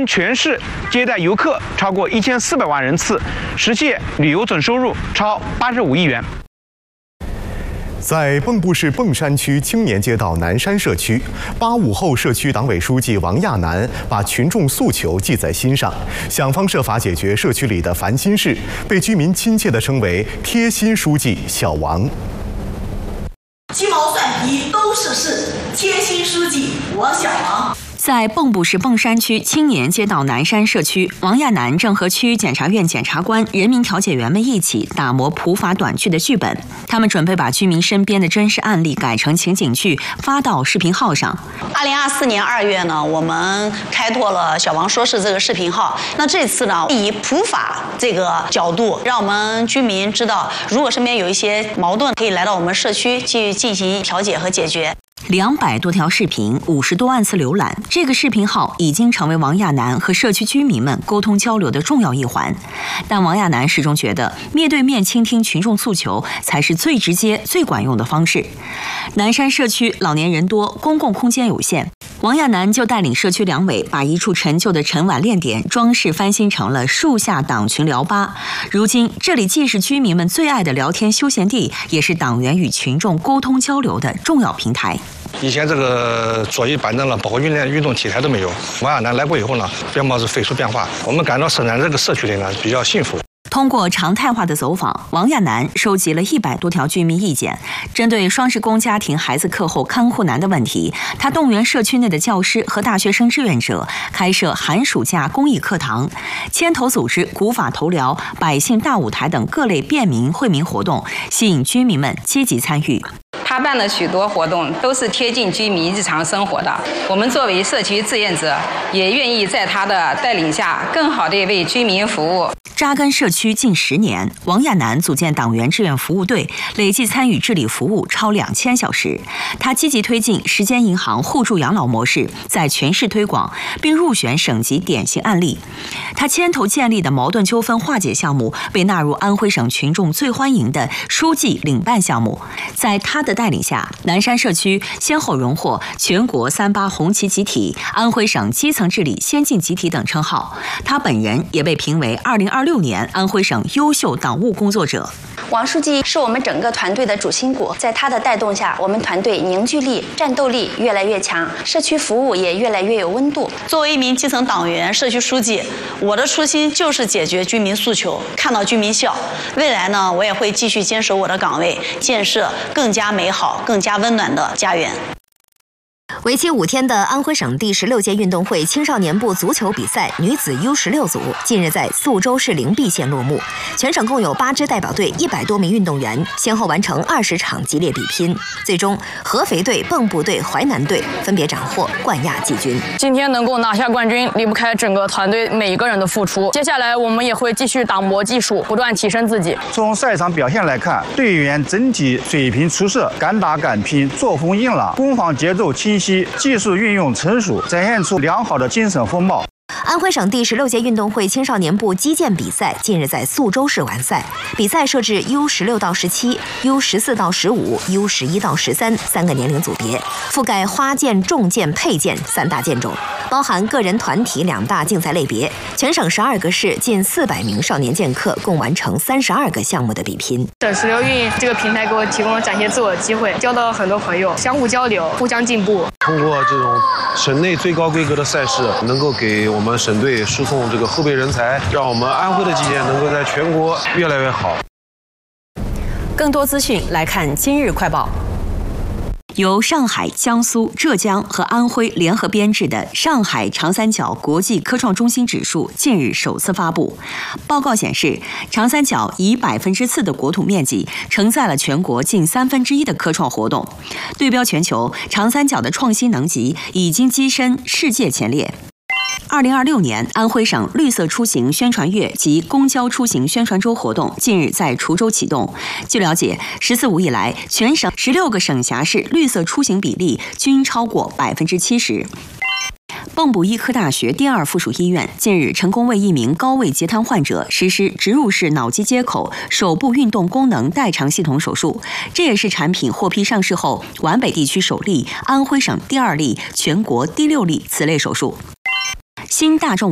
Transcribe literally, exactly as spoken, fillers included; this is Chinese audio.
年全市接待游客超过一千四百万人次，实现旅游总收入超八十五亿元。 在蚌埠市蚌山区青年街道南山社区，八五后社区党委书记王亚楠把群众诉求记在心上，想方设法解决社区里的烦心事，被居民亲切地称为“贴心书记小王”。 鸡毛蒜皮都是事，贴心书记我小王。 在蚌埠市蚌山区青年街道南山社区，王亚楠正和区检察院检察官、人民调解员们一起打磨普法短剧的剧本。他们准备把居民身边的真实案例改成情景剧，发到视频号上。 二零二四年二月呢，我们开拓了“小王说事”这个视频号。那这次呢，以普法这个角度，让我们居民知道，如果身边有一些矛盾，可以来到我们社区去进行调解和解决。 两百多条视频，五十多万次浏览，这个视频号已经成为王亚楠和社区居民们沟通交流的重要一环。但王亚楠始终觉得，面对面倾听群众诉求才是最直接、最管用的方式。南山社区老年人多，公共空间有限，王亚楠就带领社区两委把一处陈旧的陈碗练点装饰翻新成了树下党群聊吧。如今，这里既是居民们最爱的聊天休闲地，也是党员与群众沟通交流的重要平台。 以前这个座椅板凳了，包括运动运动器材都没有。王亚楠来过以后呢，面貌是飞速变化。我们感到生产这个社区里呢比较幸福。 通过常态化的走访，王亚楠收集了一百多条居民意见。针对双职工家庭孩子课后看护难的问题，他动员社区内的教师和大学生志愿者开设寒暑假公益课堂，牵头组织古法头疗、百姓大舞台等各类便民惠民活动，吸引居民们积极参与。 他办的许多活动都是贴近居民日常生活的。我们作为社区志愿者，也愿意在他的带领下，更好地为居民服务。 扎根社区近十年，王亚楠组建党员志愿服务队，累计参与治理服务超两千小时。他积极推进时间银行互助养老模式，在全市推广，并入选省级典型案例。他牵头建立的矛盾纠纷化解项目被纳入安徽省群众最欢迎的书记领办项目。在他的带领下，南山社区先后荣获全国三八红旗集体、安徽省基层治理先进集体等称号。他本人也被评为二零二六年安徽省优秀党务工作者。 王书记是我们整个团队的主心骨，在他的带动下，我们团队凝聚力、战斗力越来越强，社区服务也越来越有温度。 作为一名基层党员、社区书记，我的初心就是解决居民诉求，看到居民笑。未来呢，我也会继续坚守我的岗位，建设更加美好、更加温暖的家园。 为期五天的安徽省第十六届运动会青少年部足球比赛女子 U 十六组近日在宿州市灵璧县落幕。全省共有八支代表队，一百多名运动员先后完成二十场激烈比拼，最终合肥队、蚌埠队、淮南队分别斩获冠亚季军。 今天能够拿下冠军，离不开整个团队每一个人的付出。接下来我们也会继续打磨技术，不断提升自己。 从赛场表现来看，队员整体水平出色，敢打敢拼，作风硬朗，攻防节奏清晰。技术运用成熟，展现出良好的精神风貌。 安徽省第十六届运动会青少年部击剑比赛近日在宿州市完赛。比赛设置 U 十六到十七、U 十四到十五、U 十一到十三三个年龄组别，覆盖花剑、重剑、佩剑三大剑种，包含个人、团体两大竞赛类别。全省十二个市近四百名少年剑客共完成三十二个项目的比拼。 省十六运这个平台给我提供了展现自我的机会，交到了很多朋友，相互交流，互相进步。 通过这种省内最高规格的赛事，能够给我们省队输送这个后备人才，让我们安徽的击剑能够在全国越来越好。 更多资讯来看今日快报。由上海、江苏、浙江和安徽联合编制的上海长三角国际科创中心指数近日首次发布。报告显示，长三角以百分之四的国土面积承载了全国近三分之一的科创活动。对标全球，长三角的创新能级已经跻身世界前列。二零二六年，安徽省绿色出行宣传月及公交出行宣传周活动近日在滁州启动。据了解，十四五以来，全省十六个省辖市绿色出行比例均超过百分之七十。蚌埠医科大学第二附属医院近日成功为一名高位截瘫患者实施植入式脑机接口手部运动功能代偿系统手术，这也是产品获批上市后皖北地区首例、安徽省第二例、全国第六例此类手术。新大众